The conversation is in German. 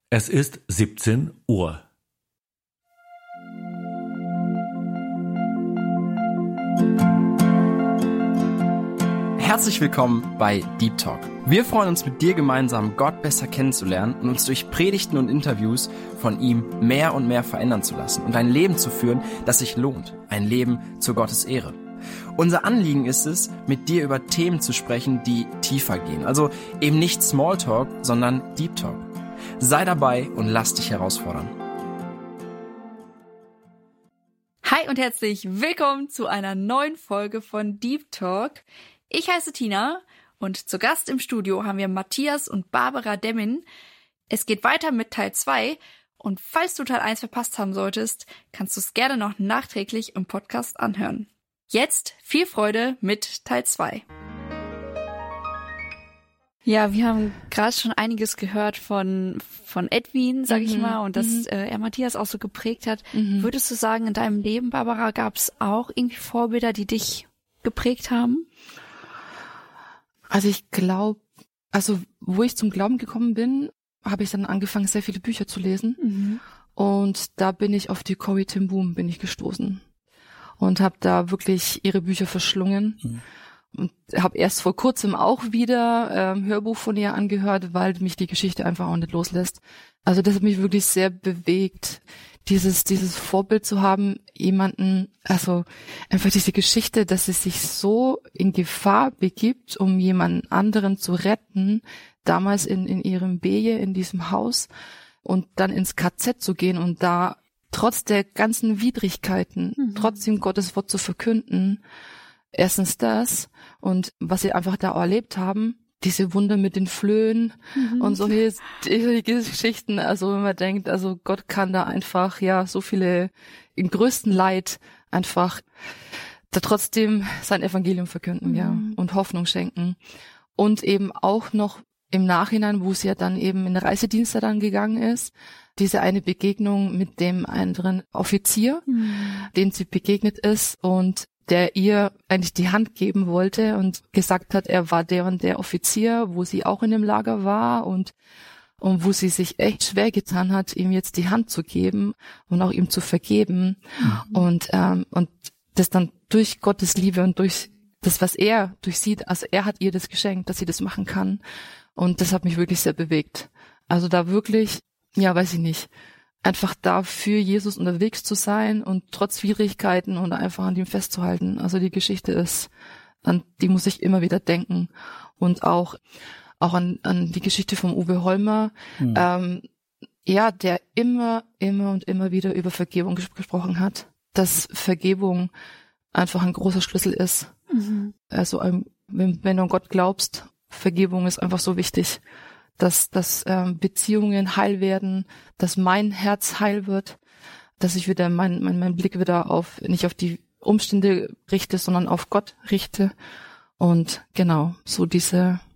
Es ist 17 Uhr. Herzlich willkommen bei Deep Talk. Wir freuen uns, mit dir gemeinsam Gott besser kennenzulernen und uns durch Predigten und Interviews von ihm mehr und mehr verändern zu lassen und ein Leben zu führen, das sich lohnt. Ein Leben zur Gottes Ehre. Unser Anliegen ist es, mit dir über Themen zu sprechen, die tiefer gehen. Also eben nicht Smalltalk, sondern Deep Talk. Sei dabei und lass dich herausfordern. Hi und herzlich willkommen zu einer neuen Folge von Deep Talk. Ich heiße Tina und zu Gast im Studio haben wir Matthias und Barbara Demmin. Es geht weiter mit Teil 2 und falls du Teil 1 verpasst haben solltest, kannst du es gerne noch nachträglich im Podcast anhören. Jetzt viel Freude mit Teil 2. Ja, wir haben gerade schon einiges gehört von Edwin, sag ich mal, und dass er Matthias auch so geprägt hat. Würdest du sagen, in deinem Leben, Barbara, gab es auch irgendwie Vorbilder, die dich geprägt haben? Also ich glaube, wo ich zum Glauben gekommen bin, habe ich dann angefangen, sehr viele Bücher zu lesen. Und da bin ich auf die Corrie ten Boom gestoßen und habe da wirklich ihre Bücher verschlungen. Und habe erst vor kurzem auch wieder Hörbuch von ihr angehört, weil mich die Geschichte einfach auch nicht loslässt. Also das hat mich wirklich sehr bewegt, dieses Vorbild zu haben, jemanden, also einfach diese Geschichte, dass sie sich so in Gefahr begibt, um jemanden anderen zu retten, damals in ihrem Beje, in diesem Haus, und dann ins KZ zu gehen und da trotz der ganzen Widrigkeiten trotzdem Gottes Wort zu verkünden. Erstens das und was sie einfach da erlebt haben, diese Wunder mit den Flöhen und solche Geschichten, also wenn man denkt, also Gott kann da einfach, ja, so viele im größten Leid einfach da trotzdem sein Evangelium verkünden, ja, und Hoffnung schenken. Und eben auch noch im Nachhinein, wo sie ja dann eben in den Reisedienst dann gegangen ist, diese eine Begegnung mit dem anderen Offizier, dem sie begegnet ist und der ihr eigentlich die Hand geben wollte und gesagt hat, er war der und der Offizier, wo sie auch in dem Lager war und wo sie sich echt schwer getan hat, ihm jetzt die Hand zu geben und auch ihm zu vergeben und das dann durch Gottes Liebe und durch das, was er durchsieht, also er hat ihr das geschenkt, dass sie das machen kann und das hat mich wirklich sehr bewegt. Also da wirklich, ja, weiß ich nicht, einfach da für Jesus unterwegs zu sein und trotz Widrigkeiten und einfach an ihm festzuhalten. Also die Geschichte ist, an die muss ich immer wieder denken. Und auch an die Geschichte vom Uwe Holmer, der immer und immer wieder über Vergebung gesprochen hat. Dass Vergebung einfach ein großer Schlüssel ist. Also wenn du an Gott glaubst, Vergebung ist einfach so wichtig. Dass Beziehungen heil werden, dass mein Herz heil wird, dass ich wieder mein Blick wieder nicht auf die Umstände richte, sondern auf Gott richte. Und genau, so diese